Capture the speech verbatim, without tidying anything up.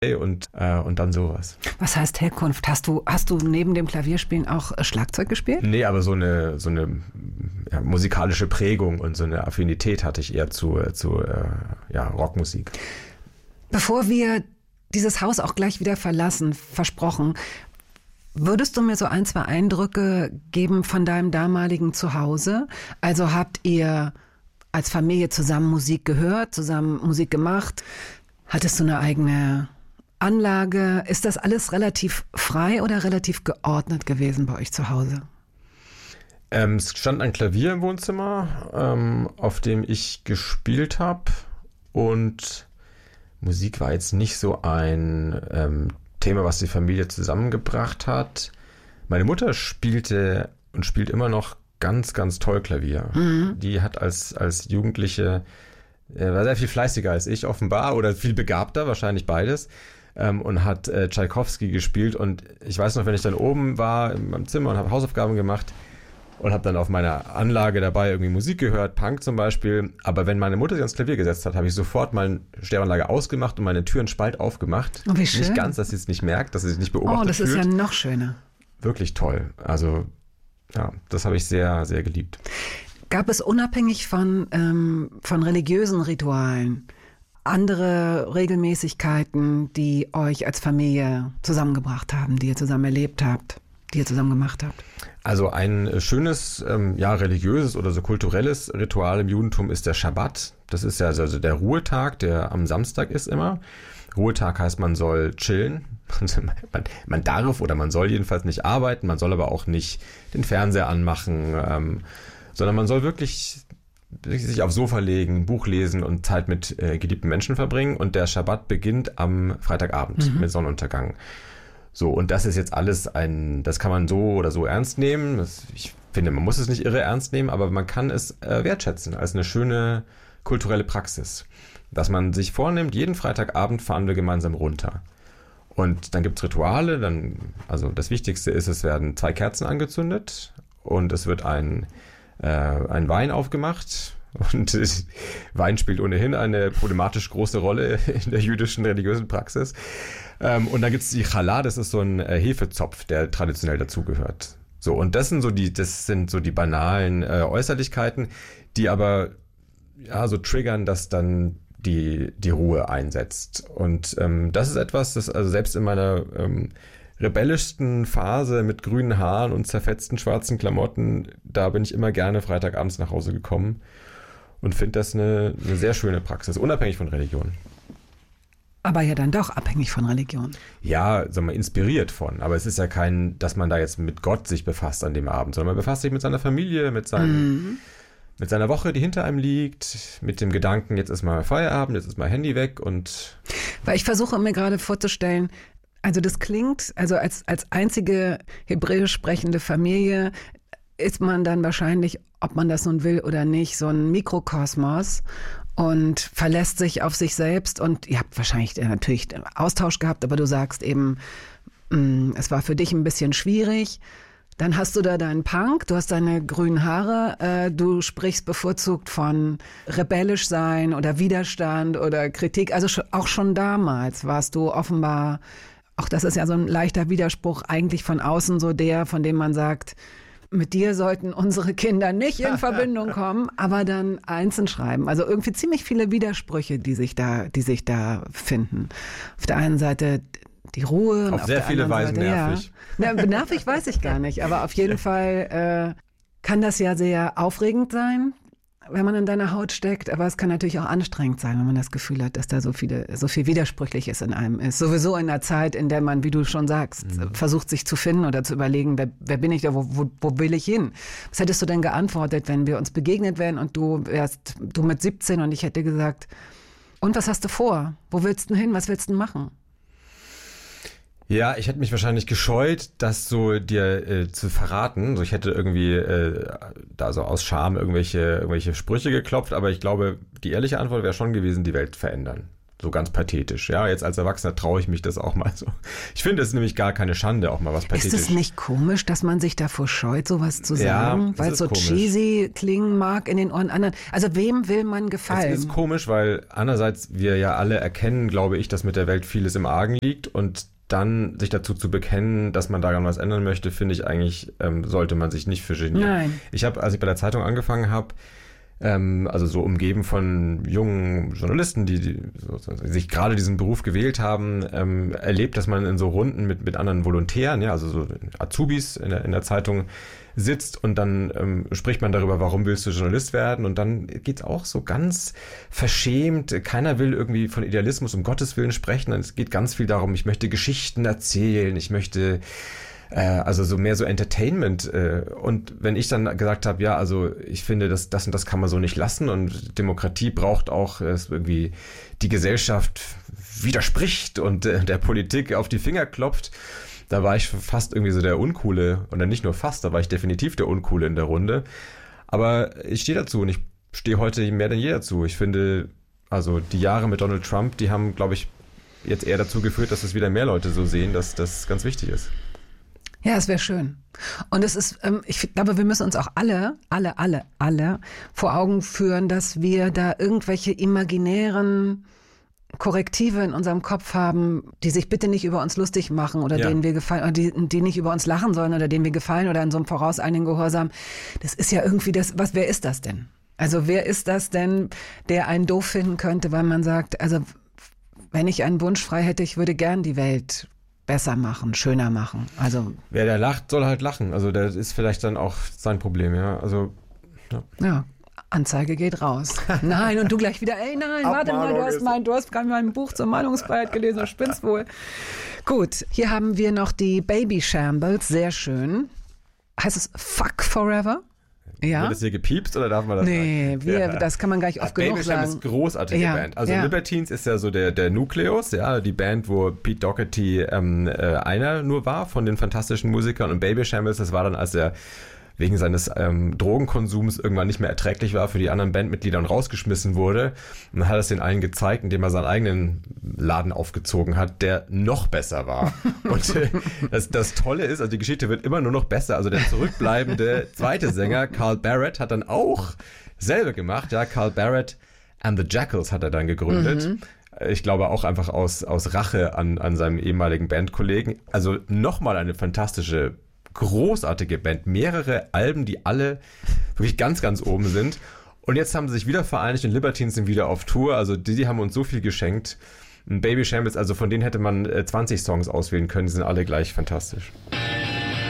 und, äh, und dann sowas. Was heißt Herkunft? Hast du, hast du neben dem Klavierspielen auch Schlagzeug gespielt? Nee, aber so eine, so eine ja, musikalische Prägung und so eine Affinität hatte ich eher zu, zu äh, ja, Rockmusik. Bevor wir dieses Haus auch gleich wieder verlassen, versprochen, würdest du mir so ein, zwei Eindrücke geben von deinem damaligen Zuhause? Also habt ihr als Familie zusammen Musik gehört, zusammen Musik gemacht? Hattest du eine eigene Anlage? Ist das alles relativ frei oder relativ geordnet gewesen bei euch zu Hause? Ähm, es stand ein Klavier im Wohnzimmer, ähm, auf dem ich gespielt habe, und Musik war jetzt nicht so ein ähm, Thema, was die Familie zusammengebracht hat. Meine Mutter spielte und spielt immer noch ganz, ganz toll Klavier. Mhm. Die hat als, als Jugendliche, äh, war sehr viel fleißiger als ich offenbar oder viel begabter, wahrscheinlich beides. Ähm, und hat äh, Tschaikowski gespielt, und ich weiß noch, wenn ich dann oben war in meinem Zimmer und habe Hausaufgaben gemacht und habe dann auf meiner Anlage dabei irgendwie Musik gehört, Punk zum Beispiel, aber wenn meine Mutter sich ans Klavier gesetzt hat, habe ich sofort meine Stereoanlage ausgemacht und meine Türen Spalt aufgemacht. Oh, wie schön. Nicht ganz, dass sie es nicht merkt, dass sie sich nicht beobachtet Oh, das ist fühlt. ja noch schöner. Wirklich toll. Also ja, das habe ich sehr, sehr geliebt. Gab es unabhängig von, ähm, von religiösen Ritualen andere Regelmäßigkeiten, die euch als Familie zusammengebracht haben, die ihr zusammen erlebt habt, die ihr zusammen gemacht habt? Also ein schönes, ähm, ja, religiöses oder so kulturelles Ritual im Judentum ist der Schabbat. Das ist ja also der Ruhetag, der am Samstag ist immer. Ruhetag heißt, man soll chillen. Man, man darf oder man soll jedenfalls nicht arbeiten, man soll aber auch nicht den Fernseher anmachen, ähm, sondern man soll wirklich sich aufs Sofa legen, ein Buch lesen und Zeit mit äh, geliebten Menschen verbringen. Und der Schabbat beginnt am Freitagabend mhm. mit Sonnenuntergang. So, und das ist jetzt alles ein, das kann man so oder so ernst nehmen. Das, ich finde, man muss es nicht irre ernst nehmen, aber man kann es äh, wertschätzen als eine schöne kulturelle Praxis. Dass man sich vornimmt, jeden Freitagabend fahren wir gemeinsam runter. Und dann gibt's Rituale, dann, also das Wichtigste ist, es werden zwei Kerzen angezündet und es wird ein Äh, ein Wein aufgemacht, und Wein spielt ohnehin eine problematisch große Rolle in der jüdischen religiösen Praxis. Ähm, und dann gibt es die Challah, das ist so ein äh, Hefezopf, der traditionell dazugehört. So, und das sind so die, das sind so die banalen äh, Äußerlichkeiten, die aber ja so triggern, dass dann die, die Ruhe einsetzt. Und ähm, das ist etwas, das also selbst in meiner ähm, rebellischsten Phase mit grünen Haaren und zerfetzten schwarzen Klamotten, da bin ich immer gerne freitagabends nach Hause gekommen und finde das eine, eine sehr schöne Praxis, unabhängig von Religion. Aber ja dann doch abhängig von Religion. Ja, sagen wir, inspiriert von. Aber es ist ja kein, dass man da jetzt mit Gott sich befasst an dem Abend, sondern man befasst sich mit seiner Familie, mit seinem, mhm. mit seiner Woche, die hinter einem liegt, mit dem Gedanken, jetzt ist mal Feierabend, jetzt ist mal Handy weg und... Weil ich versuche mir gerade vorzustellen, also das klingt, also als, als einzige hebräisch sprechende Familie ist man dann wahrscheinlich, ob man das nun will oder nicht, so ein Mikrokosmos und verlässt sich auf sich selbst. Und ihr habt wahrscheinlich natürlich Austausch gehabt, aber du sagst eben, mh, es war für dich ein bisschen schwierig. Dann hast du da deinen Punk, du hast deine grünen Haare, äh, du sprichst bevorzugt von rebellisch sein oder Widerstand oder Kritik. Also sch- auch schon damals warst du offenbar... Auch das ist ja so ein leichter Widerspruch eigentlich von außen, so der, von dem man sagt, mit dir sollten unsere Kinder nicht in Verbindung kommen, aber dann einzeln schreiben. Also irgendwie ziemlich viele Widersprüche, die sich da, die sich da finden. Auf der einen Seite die Ruhe. Auf, auf sehr der viele Weisen Seite, nervig. Ja. Na, nervig weiß ich gar nicht, aber auf jeden Fall äh, kann das ja sehr aufregend sein, wenn man in deiner Haut steckt, aber es kann natürlich auch anstrengend sein, wenn man das Gefühl hat, dass da so viele, so viel Widersprüchliches in einem ist. Sowieso in einer Zeit, in der man, wie du schon sagst, mhm. versucht sich zu finden oder zu überlegen, wer, wer bin ich da, wo, wo, wo will ich hin? Was hättest du denn geantwortet, wenn wir uns begegnet wären und du wärst, du mit siebzehn und ich hätte gesagt, und was hast du vor? Wo willst du hin? Was willst du machen? Ja, ich hätte mich wahrscheinlich gescheut, das so dir äh, zu verraten. So, ich hätte irgendwie äh, da so aus Scham irgendwelche, irgendwelche Sprüche geklopft, aber ich glaube, die ehrliche Antwort wäre schon gewesen, die Welt verändern. So ganz pathetisch. Ja, jetzt als Erwachsener traue ich mich das auch mal so. Ich finde es nämlich gar keine Schande, auch mal was pathetisch. Ist es nicht komisch, dass man sich davor scheut, sowas zu sagen? Ja, weil es so komisch. cheesy klingen mag in den Ohren anderen. Also wem will man gefallen? Es ist komisch, weil einerseits wir ja alle erkennen, glaube ich, dass mit der Welt vieles im Argen liegt und dann sich dazu zu bekennen, dass man daran was ändern möchte, finde ich eigentlich, ähm, sollte man sich nicht für genieren. Nein. Ich habe, als ich bei der Zeitung angefangen habe, ähm, also so umgeben von jungen Journalisten, die, die sozusagen sich gerade diesen Beruf gewählt haben, ähm, erlebt, dass man in so Runden mit, mit anderen Volontären, ja, also so Azubis in der, in der Zeitung sitzt und dann ähm, spricht man darüber, warum willst du Journalist werden, und dann geht's auch so ganz verschämt, keiner will irgendwie von Idealismus um Gottes Willen sprechen, es geht ganz viel darum, ich möchte Geschichten erzählen, ich möchte also so mehr so Entertainment. Und wenn ich dann gesagt habe, ja, also ich finde, das, das und das kann man so nicht lassen und Demokratie braucht auch, dass irgendwie die Gesellschaft widerspricht und der Politik auf die Finger klopft, da war ich fast irgendwie so der Uncoole, oder nicht nur fast, da war ich definitiv der Uncoole in der Runde. Aber ich stehe dazu und ich stehe heute mehr denn je dazu. Ich finde, also die Jahre mit Donald Trump, die haben, glaube ich, jetzt eher dazu geführt, dass es wieder mehr Leute so sehen, dass das ganz wichtig ist. Ja, es wäre schön. Und es ist, ähm, ich glaube, wir müssen uns auch alle, alle, alle, alle vor Augen führen, dass wir da irgendwelche imaginären Korrektive in unserem Kopf haben, die sich bitte nicht über uns lustig machen oder ja. denen wir gefallen, oder die, die nicht über uns lachen sollen oder denen wir gefallen oder in so einem vorauseiligen Gehorsam. Das ist ja irgendwie das, was, wer ist das denn? Also wer ist das denn, der einen doof finden könnte, weil man sagt, also wenn ich einen Wunsch frei hätte, ich würde gern die Welt besser machen, schöner machen. Also wer da lacht, soll halt lachen. Also das ist vielleicht dann auch sein Problem, ja. Also ja. ja. Anzeige geht raus. Nein, und du gleich wieder, ey, nein, warte mal, du hast mein, du hast gerade mein Buch zur Meinungsfreiheit gelesen, du spinnst wohl. Gut, hier haben wir noch die Baby Shambles, sehr schön. Heißt es Fuck Forever? Ja. Wird das hier gepiepst oder darf man das Nee, wir, ja. das kann man gar nicht oft genug Baby sagen. Baby ist großartige ja. Band. Also ja. Libertines ist ja so der, der Nukleus, ja, die Band, wo Pete Doherty ähm, äh, einer nur war von den fantastischen Musikern, und Baby Shambles, das war dann, als er wegen seines ähm, Drogenkonsums irgendwann nicht mehr erträglich war für die anderen Bandmitglieder und rausgeschmissen wurde. Und dann hat er es den allen gezeigt, indem er seinen eigenen Laden aufgezogen hat, der noch besser war. Und äh, das, das Tolle ist, also die Geschichte wird immer nur noch besser. Also der zurückbleibende zweite Sänger, Carl Barrett, hat dann auch selber gemacht. Ja, Carl Barrett and the Jackals hat er dann gegründet. Mhm. Ich glaube auch einfach aus, aus Rache an, an seinem ehemaligen Bandkollegen. Also nochmal eine fantastische, großartige Band, mehrere Alben, die alle wirklich ganz, ganz oben sind. Und jetzt haben sie sich wieder vereinigt und Libertines sind wieder auf Tour. Also die, die haben uns so viel geschenkt. Baby Shambles, also von denen hätte man zwanzig Songs auswählen können, die sind alle gleich fantastisch.